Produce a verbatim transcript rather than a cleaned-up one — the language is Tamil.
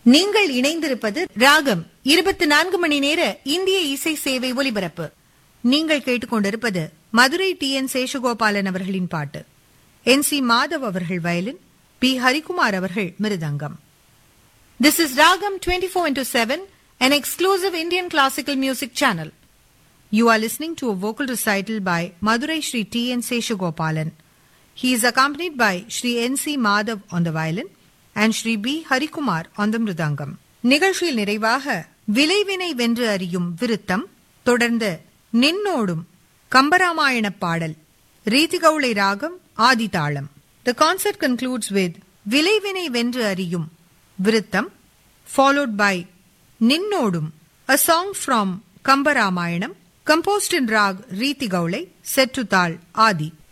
நீங்கள் இணைந்திருப்பது ராகம் இருபத்தி நான்கு மணி நேர இந்திய இசை சேவை ஒலிபரப்பு. நீங்கள் கேட்டுக்கொண்டிருப்பது மதுரை டி என் சேஷகோபாலன் அவர்களின் பாட்டு. என் சி மாதவ் அவர்கள் வயலின், பி ஹரிகுமார் அவர்கள் மிருதங்கம். This is Ragam twenty-four into seven, an exclusive Indian classical music channel. You are listening to a vocal recital by Madurai Shri T N Seshagopalan. He is accompanied by Shri N C Madhav on the violin and Shri B Harikumar on the mridangam. நிகழ்ச்சியில் நிறைவாக விளைவினை வென்று அறியும் விருத்தம், தொடர்ந்து நின்னோடும் கம்பராமாயண பாடல், ரீதிகௌளை ராகம் ஆதிதாளம். The concert concludes with விளைவினை வென்று அறியும் விருத்தம் followed by நின்னோடும், a song from Kambaramayanam composed in rag Reetigowla set to tal adi.